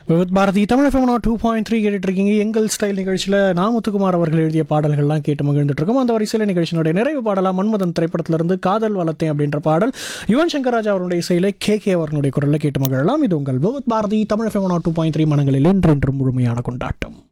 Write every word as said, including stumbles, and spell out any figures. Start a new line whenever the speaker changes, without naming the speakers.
With Bharathi Tamil FM two point three கேட்டுட்டு இருக்கீங்க. எங்கள் ஸ்டைல் நிகழ்ச்சியில் நான் முத்துக்குமார் அவர்கள் எழுதிய பாடல்கள்லாம் கேட்டு மகிழ்ந்துட்டு இருக்கோம். அந்த வரிசையில் நிகழ்ச்சியினுடைய நிறைவு பாடலாம் மன்மதன் திரைப்படத்திலிருந்து காதல் வளர்த்தேன் அப்படின்ற பாடல் யுவன் சங்கர் ராஜா அவருடைய இசையில கே கே அவர்களுடைய குரலில் கேட்டு மகிழலாம். இது உங்கள் with Bharathi Tamil FM two point three மனங்களில் என்றென்றும் முழுமையான கொண்டாட்டம்.